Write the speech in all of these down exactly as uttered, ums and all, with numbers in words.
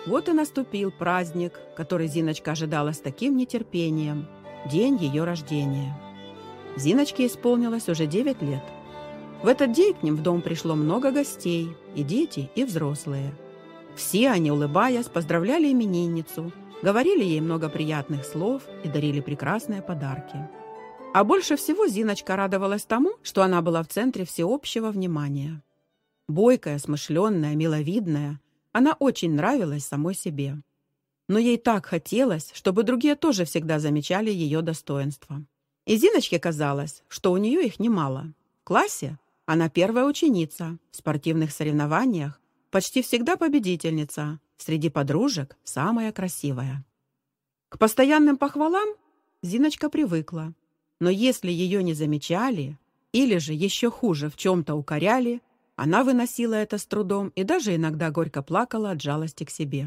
Вот и наступил праздник, который Зиночка ожидала с таким нетерпением – день ее рождения. Зиночке исполнилось уже девять лет. В этот день к ним в дом пришло много гостей, и дети, и взрослые. Все они, улыбаясь, поздравляли именинницу, говорили ей много приятных слов и дарили прекрасные подарки. А больше всего Зиночка радовалась тому, что она была в центре всеобщего внимания. Бойкая, смышленная, миловидная, она очень нравилась самой себе. Но ей так хотелось, чтобы другие тоже всегда замечали ее достоинства. И Зиночке казалось, что у нее их немало. В классе она первая ученица, в спортивных соревнованиях почти всегда победительница, среди подружек самая красивая. К постоянным похвалам Зиночка привыкла, но если ее не замечали или же еще хуже в чем-то укоряли, она выносила это с трудом и даже иногда горько плакала от жалости к себе.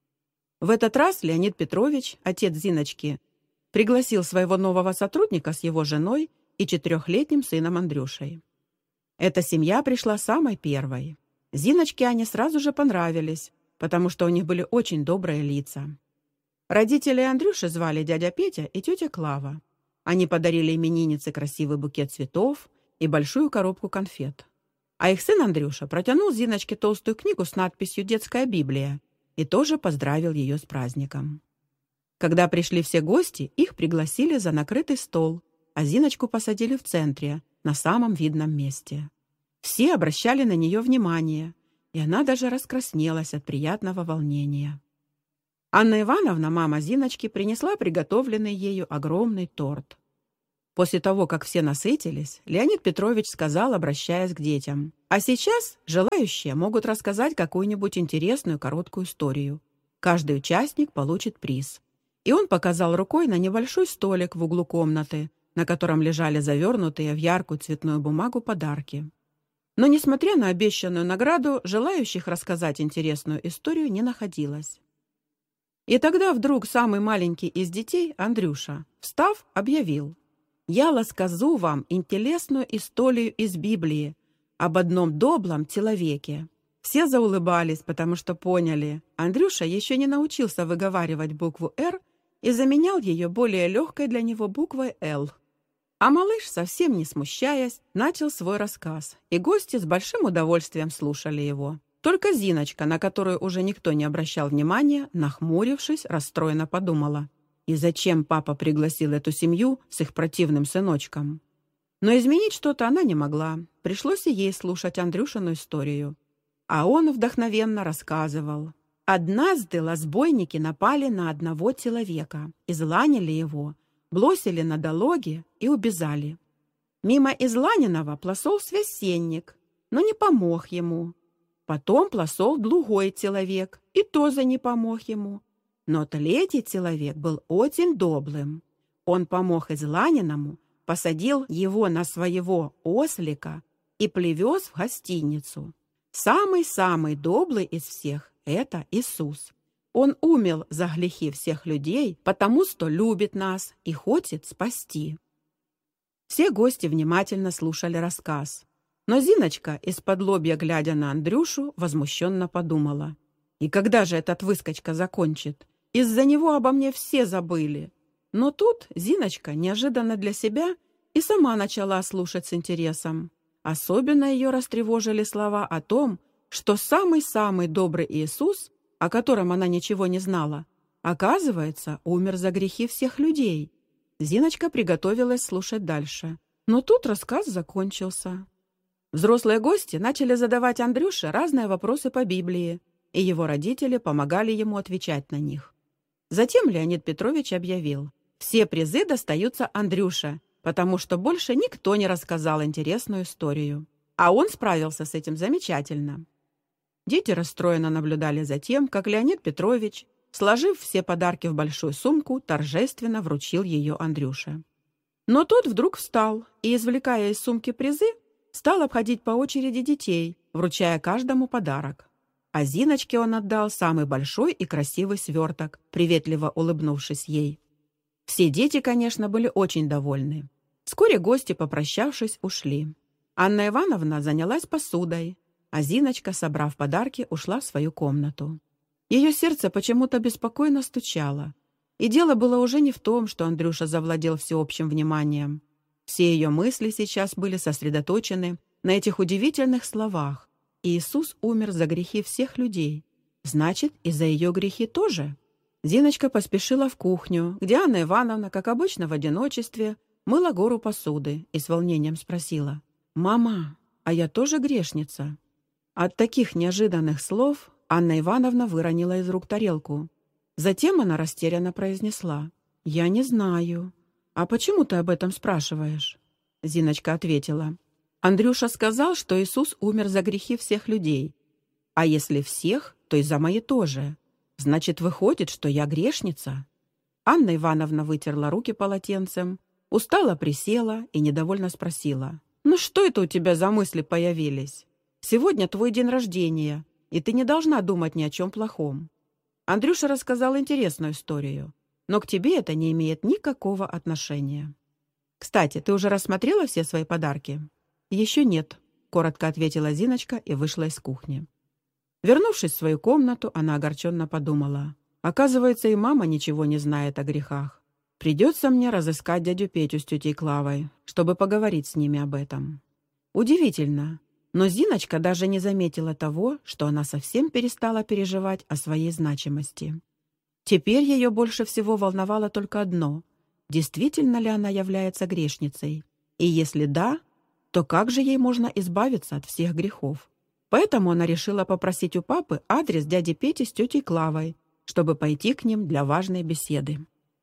В этот раз Леонид Петрович, отец Зиночки, пригласил своего нового сотрудника с его женой и четырехлетним сыном Андрюшей. Эта семья пришла самой первой. Зиночке они сразу же понравились, потому что у них были очень добрые лица. Родители Андрюши звали дядя Петя и тетя Клава. Они подарили имениннице красивый букет цветов и большую коробку конфет. А их сын Андрюша протянул Зиночке толстую книгу с надписью «Детская Библия» и тоже поздравил ее с праздником. Когда пришли все гости, их пригласили за накрытый стол, а Зиночку посадили в центре, на самом видном месте. Все обращали на нее внимание, и она даже раскраснелась от приятного волнения. Анна Ивановна, мама Зиночки, принесла приготовленный ею огромный торт. После того, как все насытились, Леонид Петрович сказал, обращаясь к детям: «А сейчас желающие могут рассказать какую-нибудь интересную короткую историю. Каждый участник получит приз». И он показал рукой на небольшой столик в углу комнаты, на котором лежали завернутые в яркую цветную бумагу подарки. Но, несмотря на обещанную награду, желающих рассказать интересную историю не находилось. И тогда вдруг самый маленький из детей, Андрюша, встав, объявил: «Я расскажу вам интересную историю из Библии об одном добром человеке». Все заулыбались, потому что поняли, Андрюша еще не научился выговаривать букву «Р» и заменял ее более легкой для него буквой «Л». А малыш, совсем не смущаясь, начал свой рассказ, и гости с большим удовольствием слушали его. Только Зиночка, на которую уже никто не обращал внимания, нахмурившись, расстроенно подумала: и зачем папа пригласил эту семью с их противным сыночком? Но изменить что-то она не могла, пришлось и ей слушать Андрюшину историю. А он вдохновенно рассказывал. Однажды разбойники напали на одного человека, изланили его, бросили на дороге и убежали. Мимо изланенного плосол священник, но не помог ему. Потом плосол другой человек, и тоже не помог ему. Но третий человек был очень добрым. Он помог изланенному, посадил его на своего ослика и привез в гостиницу. Самый-самый добрый из всех – это Иисус. Он умер за грехи всех людей, потому что любит нас и хочет спасти. Все гости внимательно слушали рассказ. Но Зиночка, из-под лобья глядя на Андрюшу, возмущенно подумала: и когда же этот выскочка закончит? Из-за него обо мне все забыли. Но тут Зиночка, неожиданно для себя, и сама начала слушать с интересом. Особенно ее растревожили слова о том, что самый-самый добрый Иисус, о котором она ничего не знала, оказывается, умер за грехи всех людей. Зиночка приготовилась слушать дальше. Но тут рассказ закончился. Взрослые гости начали задавать Андрюше разные вопросы по Библии, и его родители помогали ему отвечать на них. Затем Леонид Петрович объявил: все призы достаются Андрюше, потому что больше никто не рассказал интересную историю. А он справился с этим замечательно. Дети расстроенно наблюдали за тем, как Леонид Петрович, сложив все подарки в большую сумку, торжественно вручил ее Андрюше. Но тот вдруг встал и, извлекая из сумки призы, стал обходить по очереди детей, вручая каждому подарок. А Зиночке он отдал самый большой и красивый сверток, приветливо улыбнувшись ей. Все дети, конечно, были очень довольны. Вскоре гости, попрощавшись, ушли. Анна Ивановна занялась посудой, а Зиночка, собрав подарки, ушла в свою комнату. Ее сердце почему-то беспокойно стучало. И дело было уже не в том, что Андрюша завладел всеобщим вниманием. Все ее мысли сейчас были сосредоточены на этих удивительных словах. Иисус умер за грехи всех людей. Значит, и за ее грехи тоже. Зиночка поспешила в кухню, где Анна Ивановна, как обычно в одиночестве, мыла гору посуды и с волнением спросила: «Мама, а я тоже грешница?» От таких неожиданных слов Анна Ивановна выронила из рук тарелку. Затем она растерянно произнесла: «Я не знаю. А почему ты об этом спрашиваешь?» Зиночка ответила: «Андрюша сказал, что Иисус умер за грехи всех людей. А если всех, то и за мои тоже. Значит, выходит, что я грешница?» Анна Ивановна вытерла руки полотенцем, устало присела и недовольно спросила: «Ну что это у тебя за мысли появились? Сегодня твой день рождения, и ты не должна думать ни о чем плохом». Андрюша рассказал интересную историю, но к тебе это не имеет никакого отношения. «Кстати, ты уже рассмотрела все свои подарки?» «Еще нет», — коротко ответила Зиночка и вышла из кухни. Вернувшись в свою комнату, она огорченно подумала: оказывается, и мама ничего не знает о грехах. Придется мне разыскать дядю Петю с тетей Клавой, чтобы поговорить с ними об этом. Удивительно, но Зиночка даже не заметила того, что она совсем перестала переживать о своей значимости. Теперь ее больше всего волновало только одно: действительно ли она является грешницей? И если да, то как же ей можно избавиться от всех грехов? Поэтому она решила попросить у папы адрес дяди Пети с тетей Клавой, чтобы пойти к ним для важной беседы.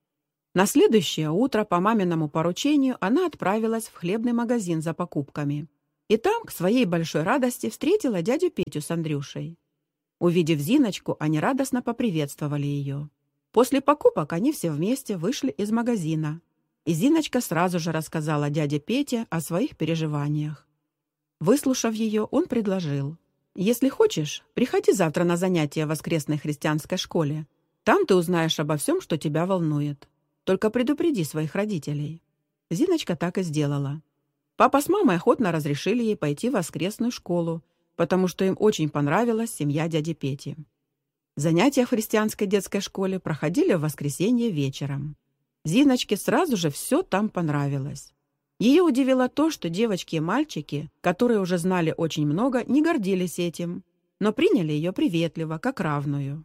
На следующее утро по маминому поручению она отправилась в хлебный магазин за покупками. И там, к своей большой радости, встретила дядю Петю с Андрюшей. Увидев Зиночку, они радостно поприветствовали ее. После покупок они все вместе вышли из магазина, и Зиночка сразу же рассказала дяде Пете о своих переживаниях. Выслушав ее, он предложил: «Если хочешь, приходи завтра на занятия в воскресной христианской школе. Там ты узнаешь обо всем, что тебя волнует. Только предупреди своих родителей». Зиночка так и сделала. Папа с мамой охотно разрешили ей пойти в воскресную школу, потому что им очень понравилась семья дяди Пети. Занятия в христианской детской школе проходили в воскресенье вечером. Зиночке сразу же все там понравилось. Ее удивило то, что девочки и мальчики, которые уже знали очень много, не гордились этим, но приняли ее приветливо, как равную.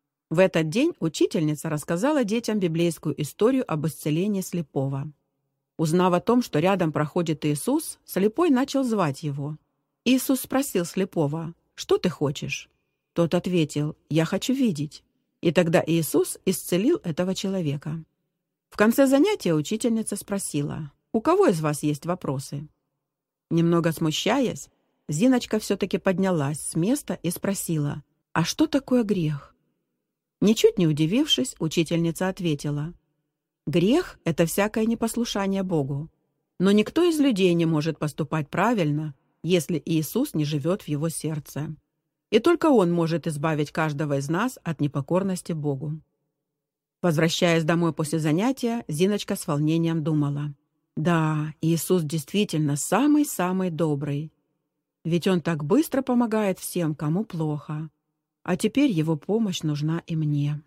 В этот день учительница рассказала детям библейскую историю об исцелении слепого. Узнав о том, что рядом проходит Иисус, слепой начал звать его. Иисус спросил слепого: «Что ты хочешь?» Тот ответил: «Я хочу видеть». И тогда Иисус исцелил этого человека. В конце занятия учительница спросила: «У кого из вас есть вопросы?» Немного смущаясь, Зиночка все-таки поднялась с места и спросила: «А что такое грех?» Ничуть не удивившись, учительница ответила: «Грех — это всякое непослушание Богу. Но никто из людей не может поступать правильно, если Иисус не живет в его сердце. И только Он может избавить каждого из нас от непокорности Богу». Возвращаясь домой после занятия, Зиночка с волнением думала: «Да, Иисус действительно самый-самый добрый. Ведь Он так быстро помогает всем, кому плохо. А теперь Его помощь нужна и мне».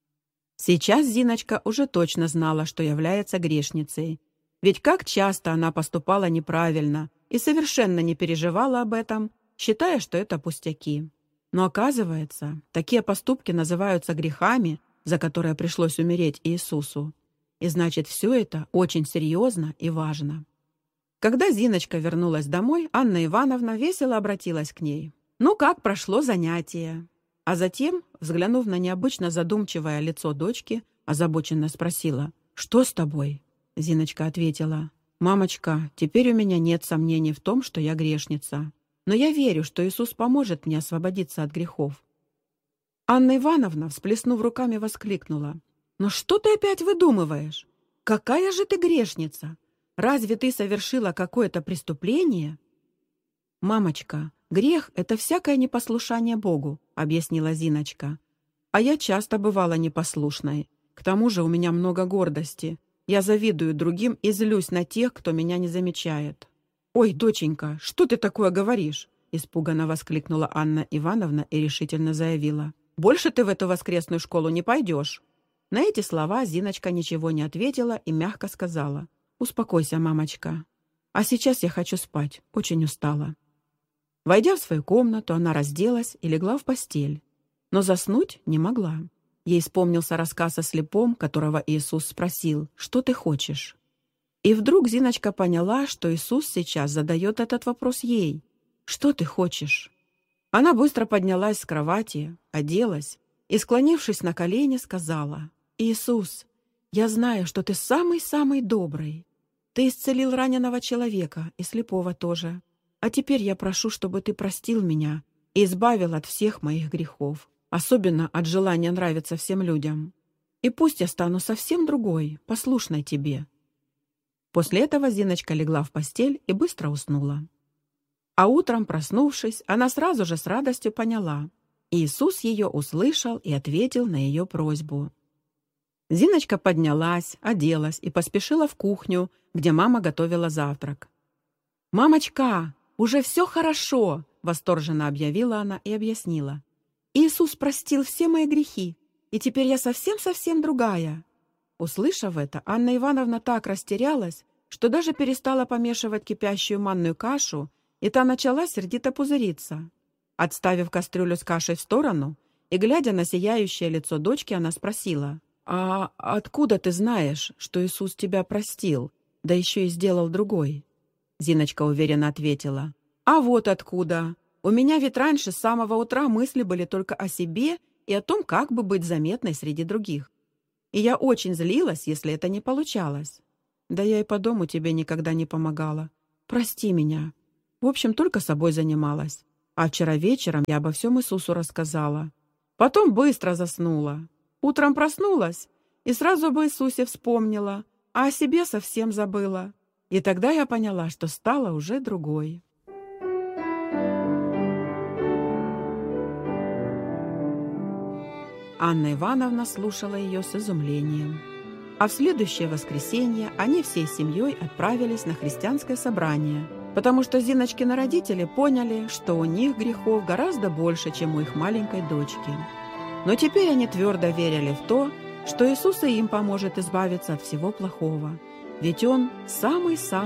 Сейчас Зиночка уже точно знала, что является грешницей. Ведь как часто она поступала неправильно и совершенно не переживала об этом, считая, что это пустяки. Но оказывается, такие поступки называются грехами, за которые пришлось умереть Иисусу. И значит, все это очень серьезно и важно. Когда Зиночка вернулась домой, Анна Ивановна весело обратилась к ней: «Ну как прошло занятие?» А затем, взглянув на необычно задумчивое лицо дочки, озабоченно спросила: «Что с тобой?» Зиночка ответила: «Мамочка, теперь у меня нет сомнений в том, что я грешница. Но я верю, что Иисус поможет мне освободиться от грехов». Анна Ивановна, всплеснув руками, воскликнула: «Но что ты опять выдумываешь? Какая же ты грешница? Разве ты совершила какое-то преступление?» «Мамочка, грех — это всякое непослушание Богу», — объяснила Зиночка. «А я часто бывала непослушной. К тому же у меня много гордости. Я завидую другим и злюсь на тех, кто меня не замечает». «Ой, доченька, что ты такое говоришь?» — испуганно воскликнула Анна Ивановна и решительно заявила: Больше ты в эту воскресную школу не пойдешь». На эти слова Зиночка ничего не ответила и мягко сказала: «Успокойся, мамочка. А сейчас я хочу спать, очень устала». Войдя в свою комнату, она разделась и легла в постель. Но заснуть не могла. Ей вспомнился рассказ о слепом, которого Иисус спросил: «Что ты хочешь?». И вдруг Зиночка поняла, что Иисус сейчас задает этот вопрос ей: «Что ты хочешь?». Она быстро поднялась с кровати, оделась и, склонившись на колени, сказала: «Иисус, я знаю, что ты самый-самый добрый. Ты исцелил раненого человека и слепого тоже. А теперь я прошу, чтобы ты простил меня и избавил от всех моих грехов, особенно от желания нравиться всем людям. И пусть я стану совсем другой, послушной тебе». После этого Зиночка легла в постель и быстро уснула. А утром, проснувшись, она сразу же с радостью поняла: Иисус ее услышал и ответил на ее просьбу. Зиночка поднялась, оделась и поспешила в кухню, где мама готовила завтрак. «Мамочка, уже все хорошо!» — восторженно объявила она и объяснила: «Иисус простил все мои грехи, и теперь я совсем-совсем другая». Услышав это, Анна Ивановна так растерялась, что даже перестала помешивать кипящую манную кашу, и та начала сердито пузыриться. Отставив кастрюлю с кашей в сторону и глядя на сияющее лицо дочки, она спросила: «А откуда ты знаешь, что Иисус тебя простил, да еще и сделал другой?» Зиночка уверенно ответила: «А вот откуда. У меня ведь раньше с самого утра мысли были только о себе и о том, как бы быть заметной среди других. И я очень злилась, если это не получалось. Да я и по дому тебе никогда не помогала. Прости меня. В общем, только собой занималась. А вчера вечером я обо всем Иисусу рассказала. Потом быстро заснула. Утром проснулась и сразу об Иисусе вспомнила, а о себе совсем забыла. И тогда я поняла, что стала уже другой». Анна Ивановна слушала ее с изумлением. А в следующее воскресенье они всей семьей отправились на христианское собрание, потому что Зиночкины родители поняли, что у них грехов гораздо больше, чем у их маленькой дочки. Но теперь они твердо верили в то, что Иисус и им поможет избавиться от всего плохого, ведь Он самый-самый